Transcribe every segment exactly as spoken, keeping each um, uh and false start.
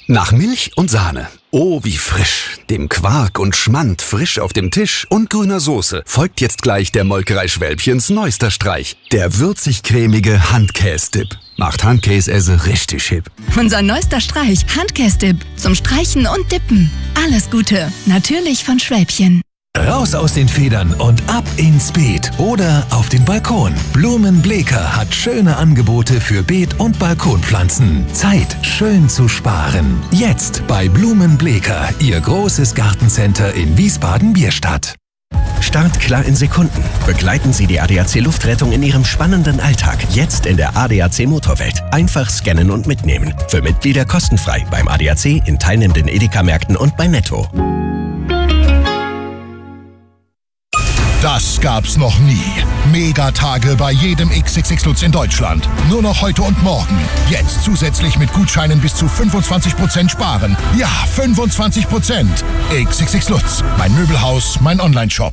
Nach Milch und Sahne. Oh, wie frisch. Dem Quark und Schmand frisch auf dem Tisch und grüner Soße folgt jetzt gleich der Molkerei Schwälbchens neuester Streich. Der würzig-cremige Handkäse-Dip. Macht Handkäse richtig hip. Unser neuester Streich, Handkäse-Dip. Zum Streichen und Dippen. Alles Gute. Natürlich von Schwälbchen. Raus aus den Federn und ab ins Beet oder auf den Balkon. Blumenbleker hat schöne Angebote für Beet- und Balkonpflanzen. Zeit, schön zu sparen. Jetzt bei Blumenbleker, Ihr großes Gartencenter in Wiesbaden-Bierstadt. Start klar in Sekunden. Begleiten Sie die A D A C Luftrettung in Ihrem spannenden Alltag. Jetzt in der A D A C Motorwelt. Einfach scannen und mitnehmen. Für Mitglieder kostenfrei beim A D A C, in teilnehmenden Edeka-Märkten und bei Netto. Das gab's noch nie. Megatage bei jedem X X X Lutz in Deutschland. Nur noch heute und morgen. Jetzt zusätzlich mit Gutscheinen bis zu fünfundzwanzig Prozent sparen. Ja, fünfundzwanzig Prozent. X X X Lutz. Mein Möbelhaus, mein Onlineshop.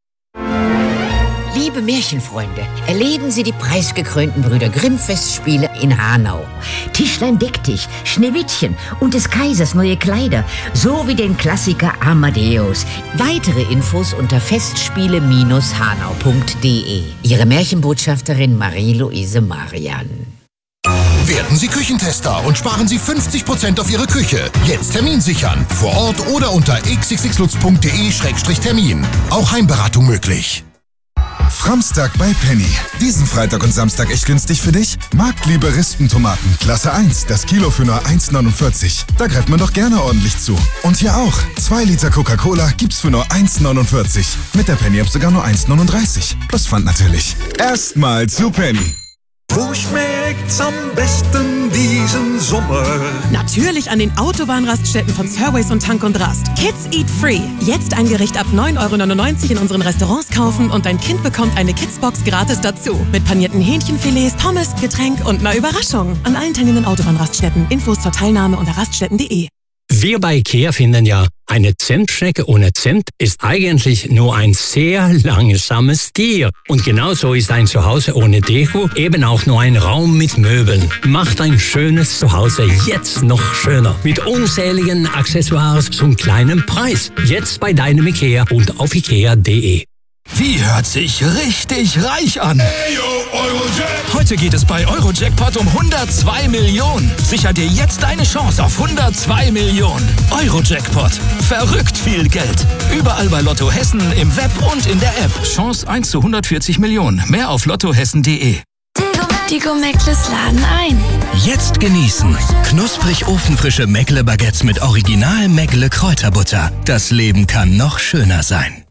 Liebe Märchenfreunde, erleben Sie die preisgekrönten Brüder Grimm-Festspiele in Hanau. Tischlein deck dich, Schneewittchen und des Kaisers neue Kleider, sowie den Klassiker Amadeus. Weitere Infos unter festspiele Bindestrich hanau punkt de. Ihre Märchenbotschafterin Marie-Louise Marian. Werden Sie Küchentester und sparen Sie fünfzig Prozent auf Ihre Küche. Jetzt Termin sichern. Vor Ort oder unter x x x lutz punkt de Schrägstrich Termin. Auch Heimberatung möglich. Framstag bei Penny. Diesen Freitag und Samstag echt günstig für dich? Marktliebe Rispentomaten, Klasse eins, das Kilo für nur eins neunundvierzig. Da greift man doch gerne ordentlich zu. Und hier auch. zwei Liter Coca-Cola gibt's für nur eins neunundvierzig. Mit der Penny-App sogar nur eins neununddreißig. Plus Pfand natürlich. Erstmal zu Penny. Wo schmeckt's am besten diesen Sommer? Natürlich an den Autobahnraststätten von Surways und Tank und Rast. Kids Eat Free. Jetzt ein Gericht ab neun Euro neunundneunzig in unseren Restaurants kaufen und dein Kind bekommt eine Kidsbox gratis dazu. Mit panierten Hähnchenfilets, Pommes, Getränk und einer Überraschung. An allen teilnehmenden Autobahnraststätten. Infos zur Teilnahme unter raststätten punkt de. Wir bei IKEA finden ja, eine Zentschnecke ohne Zimt ist eigentlich nur ein sehr langsames Tier. Und genauso ist ein Zuhause ohne Deko eben auch nur ein Raum mit Möbeln. Macht ein schönes Zuhause jetzt noch schöner. Mit unzähligen Accessoires zum kleinen Preis. Jetzt bei deinem IKEA und auf ikea punkt de. Wie hört sich richtig reich an? Hey yo, Eurojackpot! Heute geht es bei Eurojackpot um hundertzwei Millionen. Sicher dir jetzt deine Chance auf hundertzwei Millionen. Eurojackpot. Verrückt viel Geld. Überall bei Lotto Hessen, im Web und in der App. Chance eins zu hundertvierzig Millionen. Mehr auf lottohessen punkt de. Die Gomeckles laden ein. Jetzt genießen. Knusprig ofenfrische Meckle-Baguettes mit Original Meckle Kräuterbutter. Das Leben kann noch schöner sein.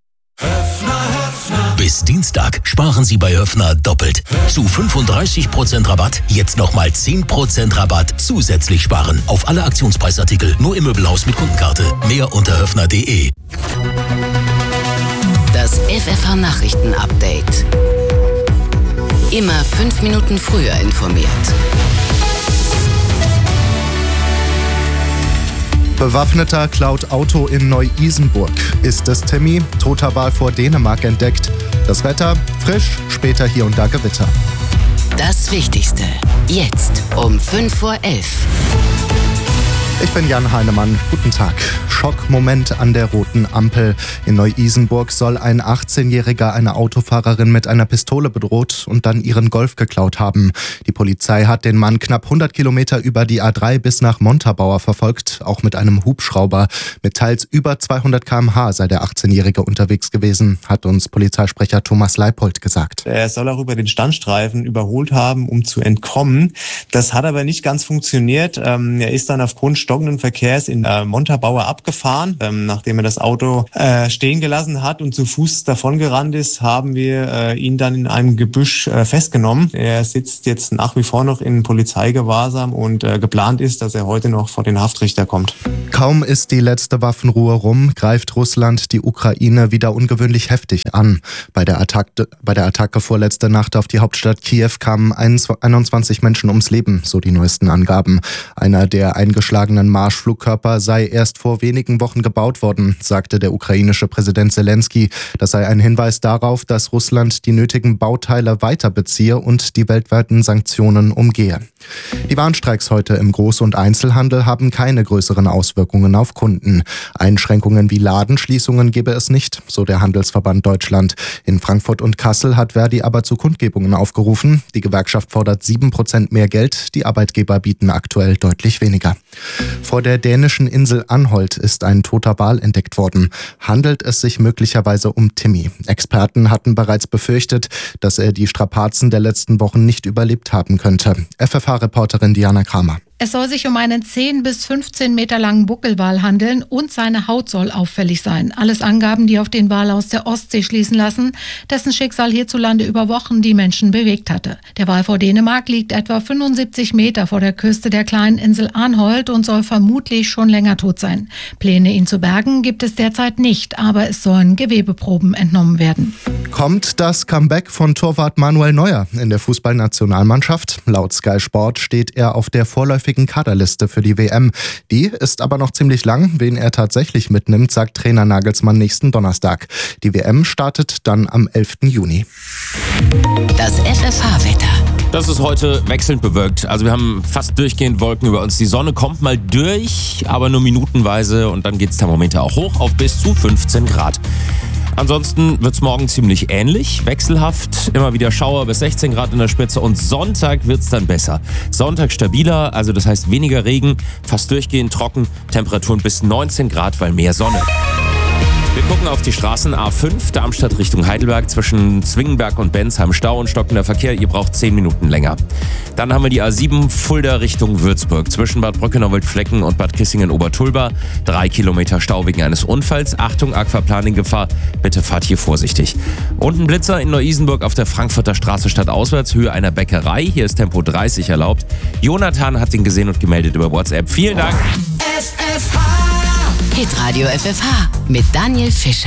Bis Dienstag sparen Sie bei Höfner doppelt. Zu fünfunddreißig Prozent Rabatt, jetzt nochmal zehn Prozent Rabatt zusätzlich sparen. Auf alle Aktionspreisartikel, nur im Möbelhaus mit Kundenkarte. Mehr unter höfner punkt de. Das F F H-Nachrichten-Update. Immer fünf Minuten früher informiert. Bewaffneter klaut Auto in Neu-Isenburg. Ist es Timmy? Toter Wal vor Dänemark entdeckt. Das Wetter? Frisch, später hier und da Gewitter. Das Wichtigste. Jetzt um fünf vor elf. Ich bin Jan Heinemann. Guten Tag. Schockmoment an der roten Ampel. In Neu-Isenburg soll ein achtzehnjähriger eine Autofahrerin mit einer Pistole bedroht und dann ihren Golf geklaut haben. Die Polizei hat den Mann knapp hundert Kilometer über die A drei bis nach Montabaur verfolgt, auch mit einem Hubschrauber. Mit teils über zweihundert Kilometer pro Stunde sei der achtzehnjährige unterwegs gewesen, hat uns Polizeisprecher Thomas Leipold gesagt. Er soll auch über den Standstreifen überholt haben, um zu entkommen. Das hat aber nicht ganz funktioniert. Ähm, er ist dann aufgrund stockenden Verkehrs in äh, Montabaur abgefahren. Ähm, nachdem er das Auto äh, stehen gelassen hat und zu Fuß davongerannt ist, haben wir äh, ihn dann in einem Gebüsch äh, festgenommen. Er sitzt jetzt nach wie vor noch in Polizeigewahrsam und äh, geplant ist, dass er heute noch vor den Haftrichter kommt. Kaum ist die letzte Waffenruhe rum, greift Russland die Ukraine wieder ungewöhnlich heftig an. Bei der Attacke, bei der Attacke vorletzte Nacht auf die Hauptstadt Kiew kamen einundzwanzig Menschen ums Leben, so die neuesten Angaben. Einer der eingeschlagenen Marschflugkörper sei erst vor wenigen wenigen Wochen gebaut worden, sagte der ukrainische Präsident Zelensky. Das sei ein Hinweis darauf, dass Russland die nötigen Bauteile weiter beziehe und die weltweiten Sanktionen umgehe. Die Warnstreiks heute im Groß- und Einzelhandel haben keine größeren Auswirkungen auf Kunden. Einschränkungen wie Ladenschließungen gebe es nicht, so der Handelsverband Deutschland. In Frankfurt und Kassel hat Verdi aber zu Kundgebungen aufgerufen. Die Gewerkschaft fordert sieben Prozent mehr Geld, die Arbeitgeber bieten aktuell deutlich weniger. Vor der dänischen Insel Anholt ist ein toter Wal entdeckt worden. Handelt es sich möglicherweise um Timmy? Experten hatten bereits befürchtet, dass er die Strapazen der letzten Wochen nicht überlebt haben könnte. F F H-Reporterin Diana Kramer. Es soll sich um einen zehn bis fünfzehn Meter langen Buckelwal handeln und seine Haut soll auffällig sein. Alles Angaben, die auf den Wal aus der Ostsee schließen lassen, dessen Schicksal hierzulande über Wochen die Menschen bewegt hatte. Der Wal vor Dänemark liegt etwa fünfundsiebzig Meter vor der Küste der kleinen Insel Anholt und soll vermutlich schon länger tot sein. Pläne, ihn zu bergen, gibt es derzeit nicht, aber es sollen Gewebeproben entnommen werden. Kommt das Comeback von Torwart Manuel Neuer in der Fußballnationalmannschaft? Laut Sky Sport steht er auf der vorläufigen Kaderliste für die W M. Die ist aber noch ziemlich lang. Wen er tatsächlich mitnimmt, sagt Trainer Nagelsmann nächsten Donnerstag. Die W M startet dann am elften Juni. Das F F H-Wetter. Das ist heute wechselnd bewölkt. Also wir haben fast durchgehend Wolken über uns. Die Sonne kommt mal durch, aber nur minutenweise und dann geht es Thermometer auch hoch auf bis zu fünfzehn Grad. Ansonsten wird es morgen ziemlich ähnlich, wechselhaft, immer wieder Schauer bis sechzehn Grad in der Spitze und Sonntag wird es dann besser. Sonntag stabiler, also das heißt weniger Regen, fast durchgehend trocken, Temperaturen bis neunzehn Grad, weil mehr Sonne. Wir gucken auf die Straßen A fünf, Darmstadt Richtung Heidelberg, zwischen Zwingenberg und Bensheim Stau und stockender Verkehr, ihr braucht zehn Minuten länger. Dann haben wir die A sieben, Fulda Richtung Würzburg, zwischen Bad Brückenau-Wildflecken und Bad Kissingen-Obertulba, drei Kilometer Stau wegen eines Unfalls. Achtung, Aquaplaning-Gefahr, bitte fahrt hier vorsichtig. Und ein Blitzer in Neu-Isenburg auf der Frankfurter Straße stadtauswärts, Höhe einer Bäckerei, hier ist Tempo dreißig erlaubt. Jonathan hat ihn gesehen und gemeldet über WhatsApp. Vielen Dank. Hitradio F F H mit Daniel Fischer.